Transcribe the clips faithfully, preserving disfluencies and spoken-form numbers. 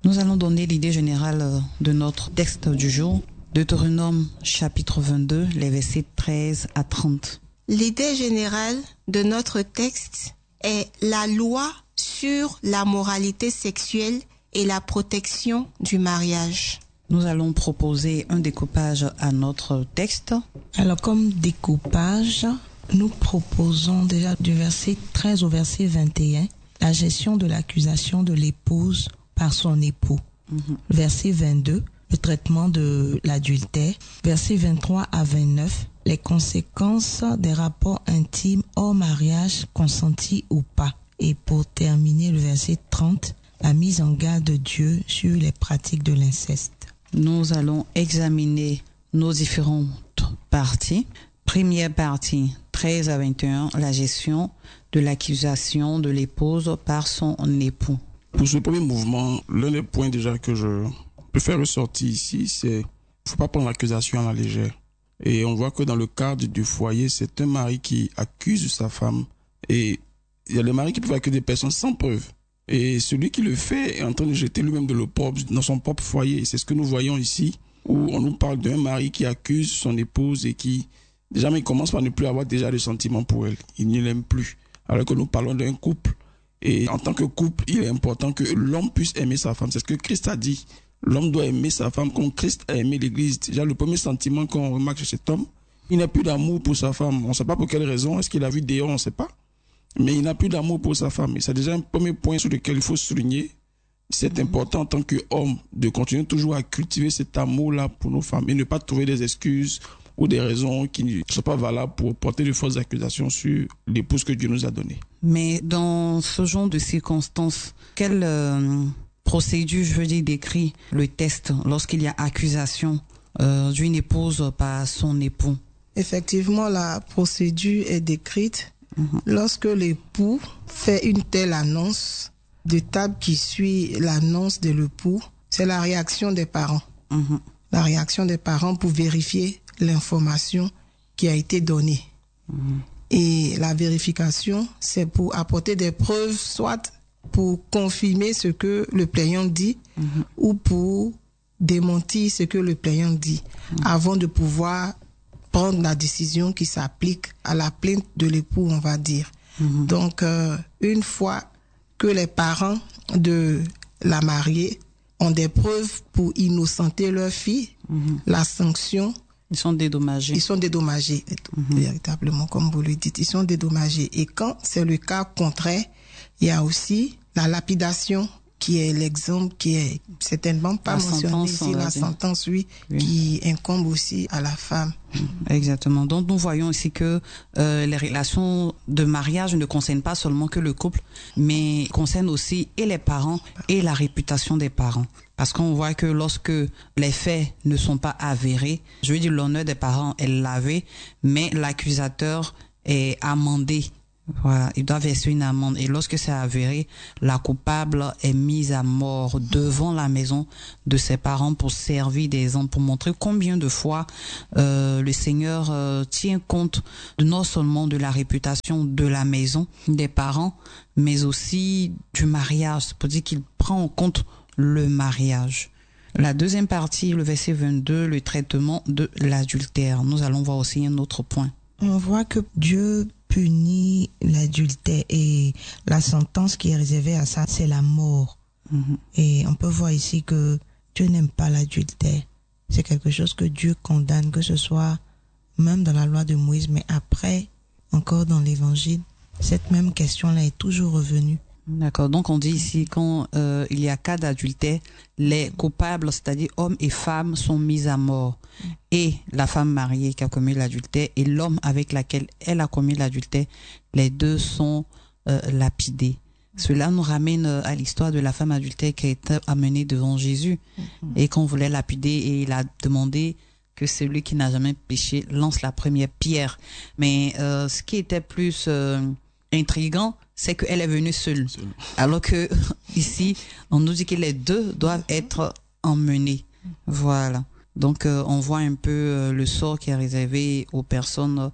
Nous allons donner l'idée générale de notre texte du jour. Deutéronome chapitre vingt-deux, les versets treize à trente. L'idée générale de notre texte est la loi sur la moralité sexuelle et la protection du mariage. Nous allons proposer un découpage à notre texte. Alors, comme découpage, nous proposons déjà du verset treize au verset vingt et un la gestion de l'accusation de l'épouse par son époux. Mm-hmm. Verset vingt-deux, le traitement de l'adultère. Verset vingt-trois à vingt-neuf, les conséquences des rapports intimes hors mariage consentis ou pas. Et pour terminer, le verset trente, la mise en garde de Dieu sur les pratiques de l'inceste. Nous allons examiner nos différentes parties. Première partie, treize à vingt et un, la gestion de l'accusation de l'épouse par son époux. Pour ce premier mouvement, l'un des points déjà que je peux faire ressortir ici, c'est qu'il ne faut pas prendre l'accusation à la légère. Et on voit que dans le cadre du foyer, c'est un mari qui accuse sa femme. Et il y a des maris qui peuvent accuser des personnes sans preuve. Et celui qui le fait est en train de jeter lui-même de l'opprobre dans son propre foyer. C'est ce que nous voyons ici, où on nous parle d'un mari qui accuse son épouse et qui, déjà, il commence par ne plus avoir déjà de sentiments pour elle. Il ne l'aime plus. Alors que nous parlons d'un couple. Et en tant que couple, il est important que l'homme puisse aimer sa femme. C'est ce que Christ a dit. L'homme doit aimer sa femme comme Christ a aimé l'Église. Déjà, le premier sentiment qu'on remarque chez cet homme, il n'a plus d'amour pour sa femme. On ne sait pas pour quelle raison. Est-ce qu'il a vu dehors? On ne sait pas. Mais il n'a plus d'amour pour sa femme. Et c'est déjà un premier point sur lequel il faut souligner. C'est important en tant qu'homme de continuer toujours à cultiver cet amour-là pour nos femmes et ne pas trouver des excuses ou des raisons qui ne sont pas valables pour porter de fausses accusations sur l'épouse que Dieu nous a donnée. Mais dans ce genre de circonstances, quelle euh, procédure, je veux dire, décrit le test lorsqu'il y a accusation euh, d'une épouse par son époux? Effectivement, la procédure est décrite mmh. lorsque l'époux fait une telle annonce. De table qui suit l'annonce de l'époux, c'est la réaction des parents. Mmh. La réaction des parents pour vérifier l'information qui a été donnée. Mmh. Et la vérification, c'est pour apporter des preuves, soit pour confirmer ce que le plaignant dit, mmh. ou pour démentir ce que le plaignant dit, mmh. avant de pouvoir prendre la décision qui s'applique à la plainte de l'époux, on va dire. Mmh. Donc, euh, une fois que les parents de la mariée ont des preuves pour innocenter leur fille, mmh. la sanction... Ils sont dédommagés. Ils sont dédommagés, mmh. véritablement, comme vous le dites. Ils sont dédommagés. Et quand c'est le cas contraire, il y a aussi la lapidation, qui est l'exemple qui est certainement pas la mentionné ici, la sentence, oui, oui, qui incombe aussi à la femme. Exactement. Donc, nous voyons ici que euh, les relations de mariage ne concernent pas seulement que le couple, mais concernent aussi et les parents et la réputation des parents. Parce qu'on voit que lorsque les faits ne sont pas avérés, je veux dire, l'honneur des parents est lavé, mais l'accusateur est amendé. Voilà, il doit verser une amende. Et lorsque c'est avéré, la coupable est mise à mort devant la maison de ses parents pour servir d'exemple, pour montrer combien de fois euh, le Seigneur euh, tient compte de, non seulement de la réputation de la maison, des parents, mais aussi du mariage. C'est pour dire qu'il prend en compte le mariage. La deuxième partie, le verset vingt-deux, le traitement de l'adultère. Nous allons voir aussi un autre point. On voit que Dieu punit l'adultère et la sentence qui est réservée à ça, c'est la mort. Mm-hmm. Et on peut voir ici que Dieu n'aime pas l'adultère. C'est quelque chose que Dieu condamne, que ce soit même dans la loi de Moïse, mais après, encore dans l'évangile, cette même question-là est toujours revenue. D'accord. Donc, on dit ici, quand euh, il y a cas d'adultère, les coupables, c'est-à-dire hommes et femmes, sont mis à mort. Et la femme mariée qui a commis l'adultère et l'homme avec lequel elle a commis l'adultère, les deux sont euh, lapidés. Cela nous ramène à l'histoire de la femme adultère qui a été amenée devant Jésus et qu'on voulait lapider, et il a demandé que celui qui n'a jamais péché lance la première pierre. Mais euh, ce qui était plus euh, intriguant, c'est qu'elle est venue seule. seule. Alors que ici, on nous dit que les deux doivent être emmenés. Voilà. Donc, euh, on voit un peu euh, le sort qui est réservé aux personnes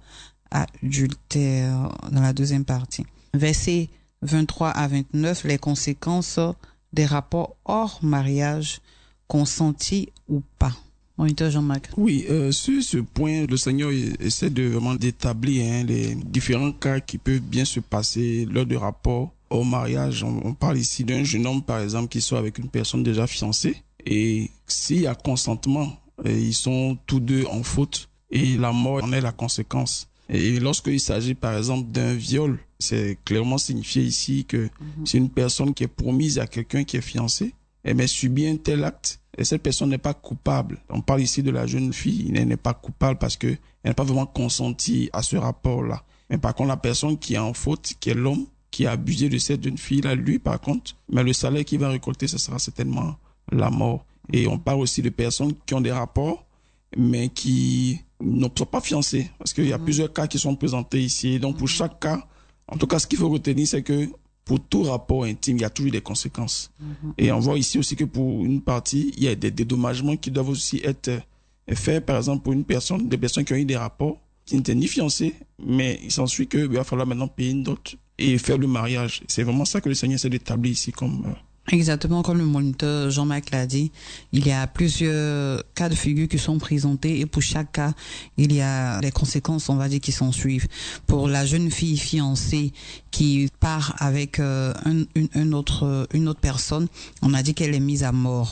adultères dans la deuxième partie. Versets vingt-trois à vingt-neuf, les conséquences des rapports hors mariage, consentis ou pas. Moniteur Jean-Marc. Oui, euh, sur ce point, le Seigneur essaie de vraiment d'établir hein, les différents cas qui peuvent bien se passer lors de rapports au mariage. On, on parle ici d'un jeune homme, par exemple, qui sort avec une personne déjà fiancée. Et s'il y a consentement, ils sont tous deux en faute et la mort en est la conséquence. Et lorsqu'il s'agit, par exemple, d'un viol, c'est clairement signifié ici que mm-hmm. c'est une personne qui est promise à quelqu'un qui est fiancé, mais subit un tel acte. Et cette personne n'est pas coupable. On parle ici de la jeune fille. Elle n'est pas coupable parce qu'elle n'a pas vraiment consenti à ce rapport-là. Mais par contre, la personne qui est en faute, qui est l'homme, qui a abusé de cette jeune fille-là, lui, par contre, mais le salaire qu'il va récolter, ce sera certainement la mort. Et on parle aussi de personnes qui ont des rapports, mais qui ne sont pas fiancées. Parce qu'il y a mmh. plusieurs cas qui sont présentés ici. Donc, pour chaque cas, en tout cas, ce qu'il faut retenir, c'est que pour tout rapport intime, il y a toujours des conséquences. Mm-hmm. Et on voit ici aussi que pour une partie, il y a des dédommagements qui doivent aussi être faits. Par exemple, pour une personne, des personnes qui ont eu des rapports, qui n'étaient ni fiancées, mais il s'ensuit qu'il va falloir maintenant payer une dot et faire le mariage. C'est vraiment ça que le Seigneur essaie d'établir ici comme... Euh, Exactement comme le moniteur Jean-Marc l'a dit, il y a plusieurs cas de figure qui sont présentés et pour chaque cas, il y a des conséquences, on va dire, qui s'en suivent. Pour la jeune fille fiancée qui part avec euh, un, une, une, autre, une autre personne, on a dit qu'elle est mise à mort.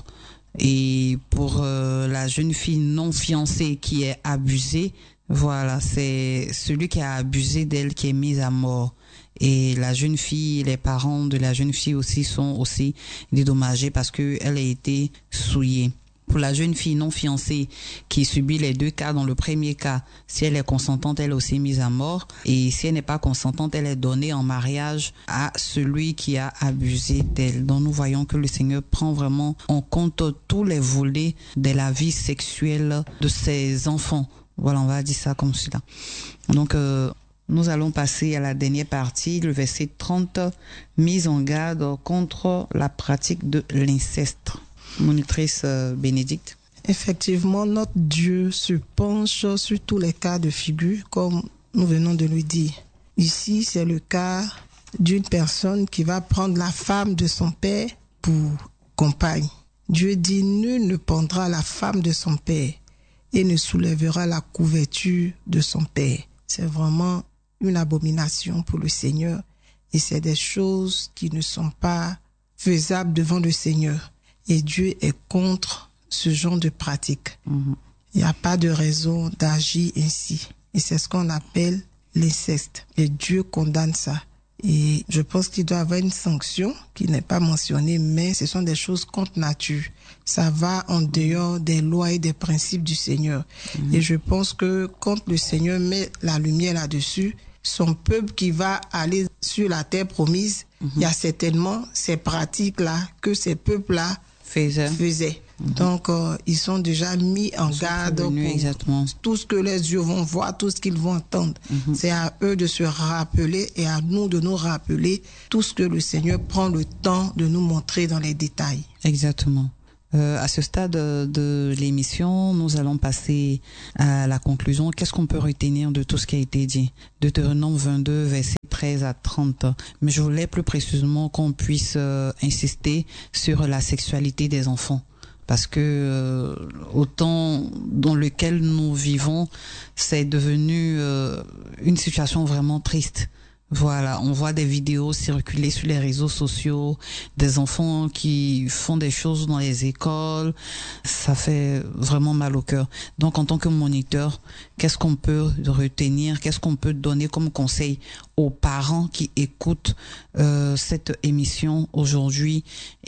Et pour euh, la jeune fille non fiancée qui est abusée, voilà, c'est celui qui a abusé d'elle qui est mise à mort. Et la jeune fille, les parents de la jeune fille aussi sont aussi dédommagés parce que elle a été souillée. Pour la jeune fille non fiancée qui subit les deux cas, dans le premier cas, si elle est consentante, elle est aussi mise à mort. Et si elle n'est pas consentante, elle est donnée en mariage à celui qui a abusé d'elle. Donc nous voyons que le Seigneur prend vraiment en compte tous les volets de la vie sexuelle de ses enfants. Voilà, on va dire ça comme cela. Donc, euh, nous allons passer à la dernière partie, le verset trente, mise en garde contre la pratique de l'inceste. Monitrice euh, Bénédicte. Effectivement, notre Dieu se penche sur tous les cas de figure, comme nous venons de le dire. Ici, c'est le cas d'une personne qui va prendre la femme de son père pour compagne. Dieu dit, nul ne prendra la femme de son père et ne soulèvera la couverture de son père. C'est vraiment une abomination pour le Seigneur et c'est des choses qui ne sont pas faisables devant le Seigneur. Et Dieu est contre ce genre de pratique. Mm-hmm. Il n'y a pas de raison d'agir ainsi. Et c'est ce qu'on appelle l'inceste. Et Dieu condamne ça. Et je pense qu'il doit y avoir une sanction qui n'est pas mentionnée, mais ce sont des choses contre nature. Ça va en dehors des lois et des principes du Seigneur. Mmh. Et je pense que quand le Seigneur met la lumière là-dessus, son peuple qui va aller sur la terre promise, mmh. il y a certainement ces pratiques-là que ces peuples-là faisaient. faisaient. Mmh. Donc, euh, ils sont déjà mis en ils garde pour exactement. tout ce que les yeux vont voir, tout ce qu'ils vont entendre. Mmh. C'est à eux de se rappeler et à nous de nous rappeler tout ce que le Seigneur prend le temps de nous montrer dans les détails. Exactement. Euh, à ce stade de l'émission, nous allons passer à la conclusion. Qu'est-ce qu'on peut retenir de tout ce qui a été dit? Deutéronome vingt-deux, versets treize à trente. Mais je voulais plus précisément qu'on puisse euh, insister sur la sexualité des enfants. Parce que euh, au temps dans lequel nous vivons, c'est devenu euh, une situation vraiment triste. Voilà, on voit des vidéos circuler sur les réseaux sociaux, des enfants qui font des choses dans les écoles. Ça fait vraiment mal au cœur. Donc, en tant que moniteur, qu'est-ce qu'on peut retenir, qu'est-ce qu'on peut donner comme conseil aux parents qui écoutent euh, cette émission aujourd'hui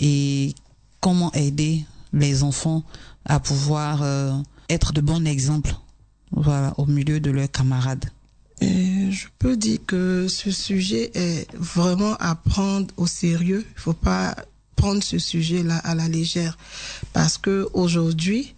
et comment aider les enfants à pouvoir euh, être de bons exemples, voilà, au milieu de leurs camarades? Et je peux dire que ce sujet est vraiment à prendre au sérieux. Il faut pas prendre ce sujet-là à la légère, parce que aujourd'hui,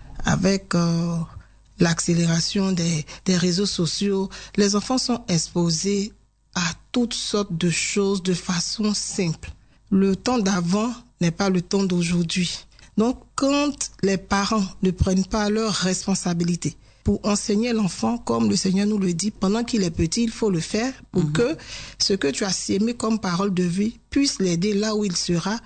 avec euh, l'accélération des, des réseaux sociaux, les enfants sont exposés à toutes sortes de choses de façon simple. Le temps d'avant n'est pas le temps d'aujourd'hui. Donc, quand les parents ne prennent pas leurs responsabilités pour enseigner l'enfant, comme le Seigneur nous le dit, pendant qu'il est petit, il faut le faire pour mmh. que ce que tu as sémé comme parole de vie puisse l'aider là où il sera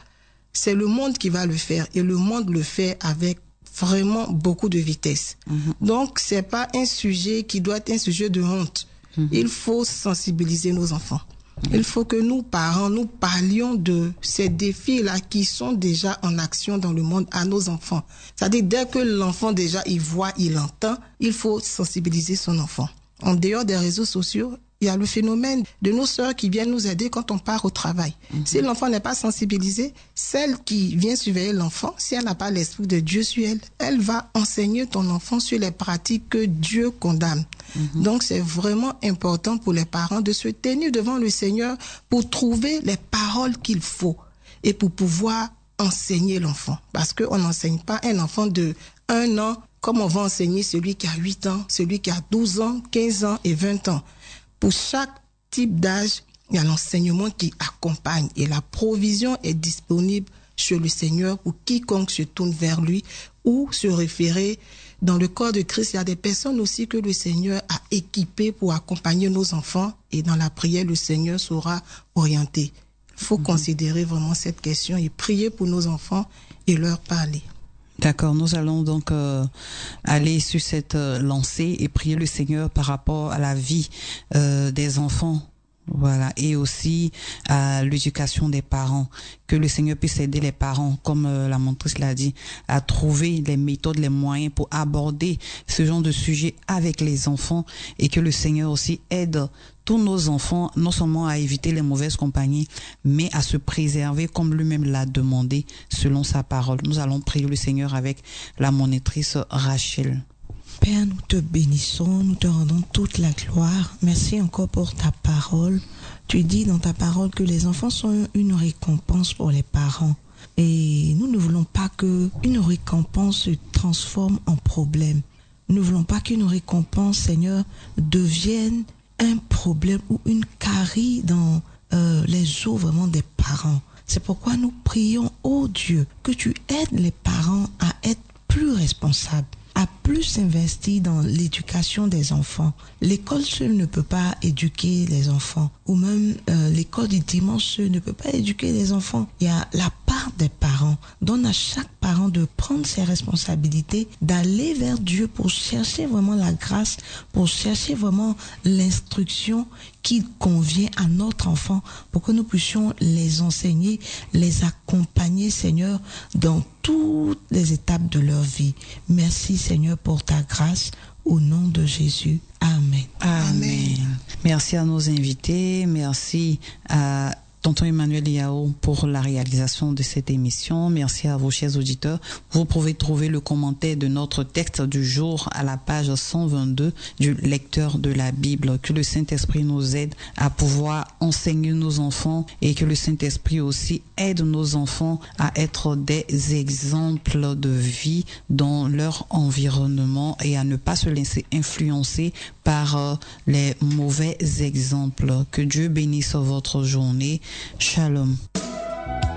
c'est le monde qui va le faire et le monde le fait avec vraiment beaucoup de vitesse. Mm-hmm. Donc, c'est pas un sujet qui doit être un sujet de honte. Mm-hmm. Il faut sensibiliser nos enfants. Mm-hmm. Il faut que nous, parents, nous parlions de ces défis-là qui sont déjà en action dans le monde à nos enfants. C'est-à-dire, dès que l'enfant déjà, il voit, il entend, il faut sensibiliser son enfant. En dehors des réseaux sociaux, il y a le phénomène de nos sœurs qui viennent nous aider quand on part au travail. Mm-hmm. Si l'enfant n'est pas sensibilisé, celle qui vient surveiller l'enfant, si elle n'a pas l'esprit de Dieu sur elle, elle va enseigner ton enfant sur les pratiques que Dieu condamne. Mm-hmm. Donc, c'est vraiment important pour les parents de se tenir devant le Seigneur pour trouver les paroles qu'il faut et pour pouvoir enseigner l'enfant. Parce qu'on n'enseigne pas un enfant de un an comme on va enseigner celui qui a huit ans, celui qui a douze ans, quinze ans et vingt ans. Pour chaque type d'âge, il y a l'enseignement qui accompagne et la provision est disponible chez le Seigneur pour quiconque se tourne vers lui ou se référer. Dans le corps de Christ, il y a des personnes aussi que le Seigneur a équipées pour accompagner nos enfants et dans la prière, le Seigneur saura orienter. Il faut mmh. considérer vraiment cette question et prier pour nos enfants et leur parler. D'accord, nous allons donc euh, aller sur cette euh, lancée et prier le Seigneur par rapport à la vie euh, des enfants, voilà, et aussi à l'éducation des parents. Que le Seigneur puisse aider les parents, comme euh, la mentrice l'a dit, à trouver les méthodes, les moyens pour aborder ce genre de sujet avec les enfants et que le Seigneur aussi aide tous nos enfants, non seulement à éviter les mauvaises compagnies, mais à se préserver comme lui-même l'a demandé selon sa parole. Nous allons prier le Seigneur avec la monitrice Rachel. Père, nous te bénissons, nous te rendons toute la gloire. Merci encore pour ta parole. Tu dis dans ta parole que les enfants sont une récompense pour les parents. Et nous ne voulons pas qu'une récompense se transforme en problème. Nous ne voulons pas qu'une récompense, Seigneur, devienne un problème ou une carie dans euh, les eaux vraiment des parents. C'est pourquoi nous prions, ô Dieu, que tu aides les parents à être plus responsables, à plus s'investir dans l'éducation des enfants. L'école seule ne peut pas éduquer les enfants, ou même euh, l'école du dimanche seule ne peut pas éduquer les enfants. Il y a la part des parents. Donne à chaque parent de prendre ses responsabilités, d'aller vers Dieu pour chercher vraiment la grâce, pour chercher vraiment l'instruction qui convient à notre enfant, pour que nous puissions les enseigner, les accompagner, Seigneur, dans toutes les étapes de leur vie. Merci, Seigneur, pour ta grâce. Au nom de Jésus. Amen. Amen. Merci à nos invités. Merci à Tonton Emmanuel Yao pour la réalisation de cette émission. Merci à vos chers auditeurs. Vous pouvez trouver le commentaire de notre texte du jour à la page cent vingt-deux du lecteur de la Bible. Que le Saint-Esprit nous aide à pouvoir enseigner nos enfants et que le Saint-Esprit aussi aide nos enfants à être des exemples de vie dans leur environnement et à ne pas se laisser influencer par les mauvais exemples. Que Dieu bénisse votre journée. Shalom.